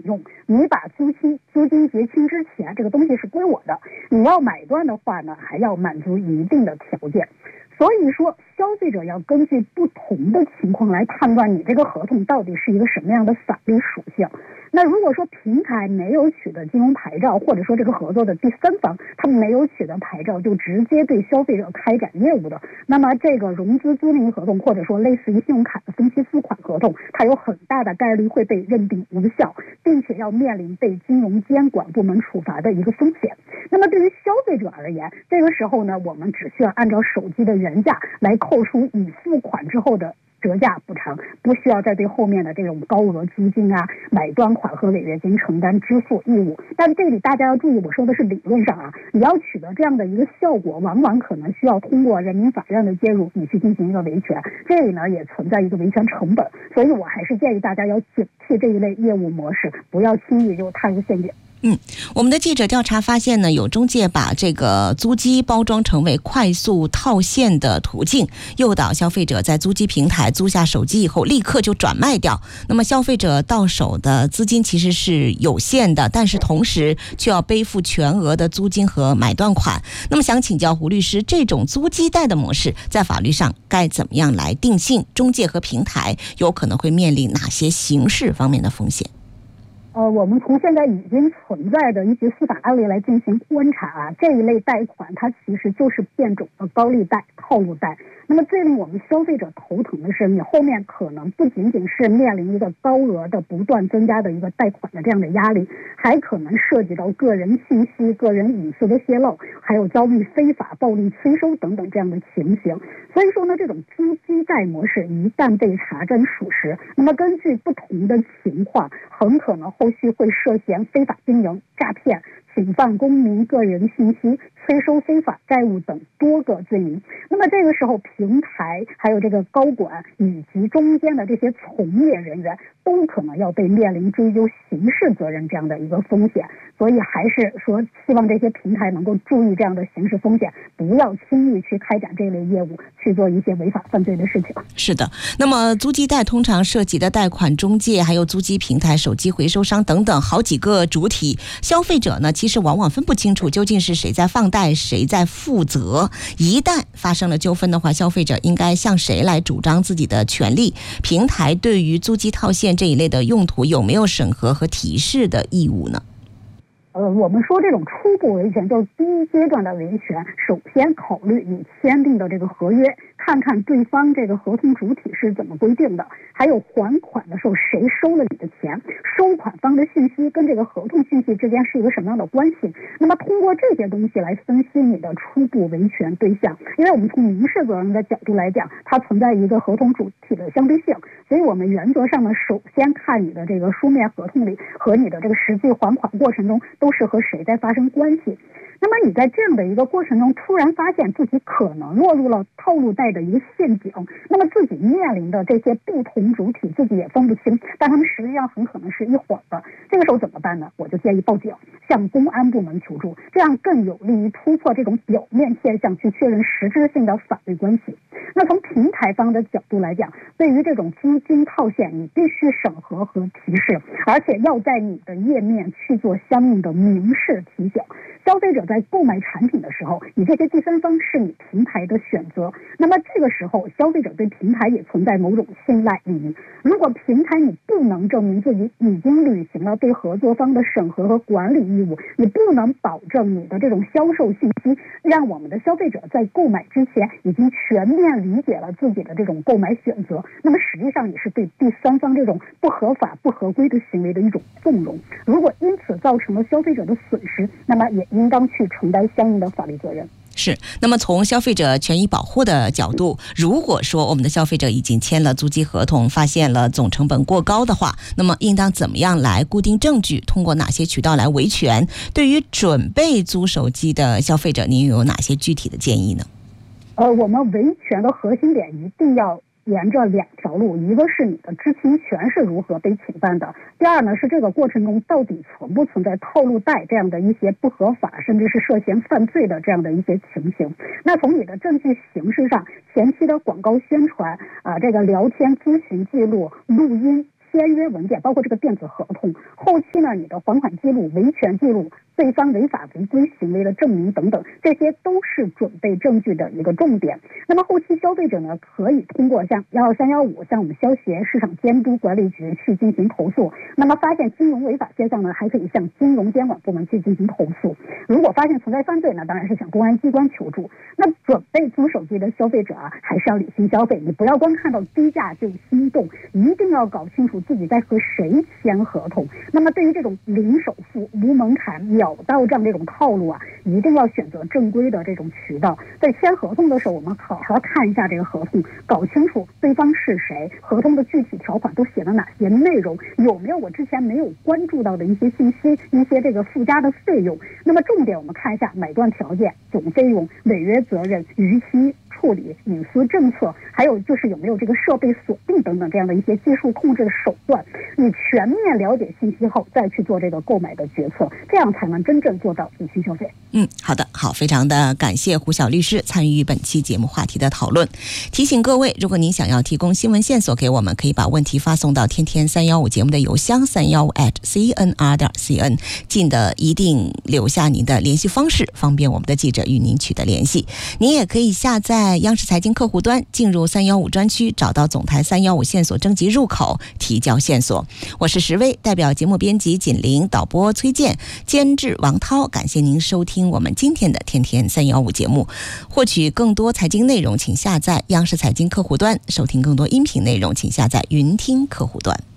用。你把租金结清之前，这个东西是归我的。你要买断的话呢，还要满足一定的条件。所以说，消费者要根据不同的情况来判断你这个合同到底是一个什么样的法律属性。那如果说平台没有取得金融牌照，或者说这个合作的第三方他没有取得牌照就直接对消费者开展业务的，那么这个融资租赁合同或者说类似于信用卡的分期付款合同，它有很大的概率会被认定无效，并且要面临被金融监管部门处罚的一个风险。那么对于消费者而言，这个时候呢，我们只需要按照手机的原价来扣除已付款之后的折价补偿，不需要再对后面的这种高额租金啊、买断款和违约金承担支付义务。但这里大家要注意，我说的是理论上啊，你要取得这样的一个效果，往往可能需要通过人民法院的介入，你去进行一个维权，这里呢也存在一个维权成本，所以我还是建议大家要警惕这一类业务模式，不要轻易就踏入陷阱。 我们的记者调查发现呢，有中介把这个租机包装成为快速套现的途径，诱导消费者在租机平台租下手机以后立刻就转卖掉。那么消费者到手的资金其实是有限的，但是同时却要背负全额的租金和买断款。那么想请教胡律师，这种租机贷的模式在法律上该怎么样来定性？中介和平台有可能会面临哪些刑事方面的风险？ 我们从现在已经存在的一些司法案例来进行观察啊，这一类贷款它其实就是变种的高利贷、套路贷。那么最令我们消费者头疼的是，你后面可能不仅仅是面临一个高额的不断增加的一个贷款的这样的压力，还可能涉及到个人信息、个人隐私的泄露，还有遭遇非法暴力催收等等这样的情形。所以说呢，这种租机贷模式一旦被查证属实，那么根据不同的情况，很可能后续会涉嫌非法经营、诈骗、侵犯公民个人信息、催收非法债务等多个罪名。那么这个时候，平台还有这个高管以及中间的这些从业人员都可能要被面临追究刑事责任这样的一个风险。所以还是说，希望这些平台能够注意这样的刑事风险，不要轻易去开展这类业务，去做一些违法犯罪的事情。 是的，那么租机贷通常涉及的贷款中介，还有租机平台、手机回收商等等好几个主体，消费者呢其实往往分不清楚究竟是谁在放贷，谁在负责。一旦发生了纠纷的话，消费者应该向谁来主张自己的权利？平台对于租机套现这一类的用途有没有审核和提示的义务呢？ 我们说这种初步维权，就是第一阶段的维权，首先考虑你签订的这个合约，看看对方这个合同主体是怎么规定的，还有还款的时候谁收了你的钱，收款方的信息跟这个合同信息之间是一个什么样的关系。那么通过这些东西来分析你的初步维权对象，因为我们从民事责任的角度来讲，它存在一个合同主体的相对性，所以我们原则上呢，首先看你的这个书面合同里和你的这个实际还款过程中都是和谁在发生关系。那么你在这样的一个过程中突然发现自己可能落入了套路贷的一个陷阱，那么自己面临的这些不同主体自己也分不清，但他们实际上很可能是一伙的。这个时候怎么办呢？我就建议报警，向公安部门求助，这样更有利于突破这种表面现象，去确认实质性的法律关系。那从平台方的角度来讲，对于这种租金套现，你必须审核和提示，而且要在你的页面去做相应的明示提醒。消费者在购买产品的时候，你这些第三方是你平台的选择，那么这个时候消费者对平台也存在某种信赖利益。如果平台你不能证明自己已经履行了对合作方的审核和管理义务，你不能保证你的这种销售信息让我们的消费者在购买之前已经全面理解了自己的这种购买选择，那么实际上也是对第三方这种不合法不合规的行为的一种纵容。如果因此造成了消费者的损失，那么也应当去承担相应的法律责任。 是，那么从消费者权益保护的角度，如果说我们的消费者已经签了租机合同，发现了总成本过高的话，那么应当怎么样来固定证据？通过哪些渠道来维权？对于准备租手机的消费者，您有哪些具体的建议呢？ 我们维权的核心点一定要沿着两条路，一个是你的知情权是如何被侵犯的，第二呢是这个过程中到底存不存在套路贷这样的一些不合法甚至是涉嫌犯罪的这样的一些情形。那从你的证据形式上，前期的广告宣传这个聊天咨询记录、录音、 签约文件，包括这个电子合同，后期呢你的还款记录、维权记录、对方违法违规行为的证明等等，这些都是准备证据的一个重点。那么后期消费者呢，可以通过像12315向我们消协市场监督管理局去进行投诉。那么发现金融违法现象呢，还可以向金融监管部门去进行投诉。如果发现存在犯罪呢，当然是向公安机关求助。那准备租手机的消费者啊，还是要理性消费，你不要光看到低价就心动，一定要搞清楚自己在和谁签合同。那么对于这种零首付、无门槛、秒到账这种套路啊，一定要选择正规的这种渠道。在签合同的时候，我们好好看一下这个合同，搞清楚对方是谁，合同的具体条款都写了哪些内容，有没有我之前没有关注到的一些信息，一些这个附加的费用。那么重点我们看一下买断条件、总费用、违约责任、逾期处理、隐私政策，还有就是有没有这个设备锁定等等这样的一些技术控制的手段。你全面了解信息后再去做这个购买的决策，这样才能真正做到理性消费。 好的，好，非常的感谢胡晓律师参与本期节目话题的讨论。提醒各位，如果您想要提供新闻线索给我们，可以把问题发送到天天315节目的邮箱315@cnr.cn， 记得一定留下您的联系方式，方便我们的记者与您取得联系。您也可以下载央视财经客户端，进入315专区，找到总台315线索征集入口，提交线索。我是石薇，代表节目编辑锦玲、导播崔健、监制王涛，感谢您收听我们今天的天天315节目。获取更多财经内容，请下载央视财经客户端；收听更多音频内容，请下载云听客户端。